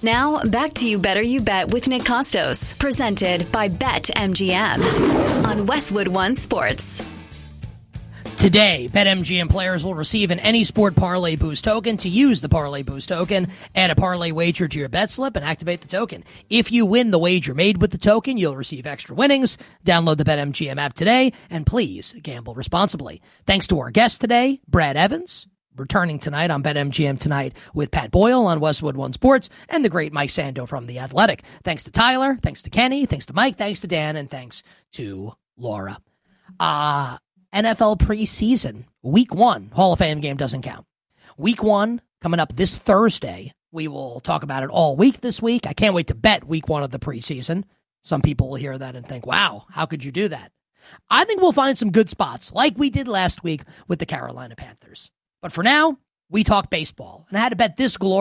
Now, back to You Better You Bet with Nick Costos, presented by BetMGM on Westwood One Sports. Today, BetMGM players will receive an Any Sport Parlay Boost token. To use the Parlay Boost token, add a parlay wager to your bet slip and activate the token. If you win the wager made with the token, you'll receive extra winnings. Download the BetMGM app today, and please gamble responsibly. Thanks to our guest today, Brad Evans, returning tonight on BetMGM Tonight with Pat Boyle on Westwood One Sports, and the great Mike Sando from The Athletic. Thanks to Tyler, thanks to Kenny, thanks to Mike, thanks to Dan, and thanks to Laura. NFL preseason, week 1, Hall of Fame game doesn't count. Week 1, coming up this Thursday. We will talk about it all week this week. I can't wait to bet week 1 of the preseason. Some people will hear that and think, wow, how could you do that? I think we'll find some good spots, like we did last week with the Carolina Panthers. But for now, we talk baseball. And I had to bet this glorious